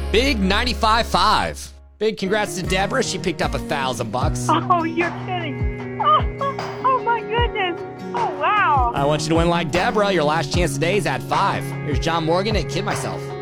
Big 95.5. Big congrats to Deborah. She picked up $1,000. Oh, you're kidding. Oh my goodness. Oh, wow. I want you to win like Deborah. Your last chance today is at 5. Here's John Morgan at Kid Myself.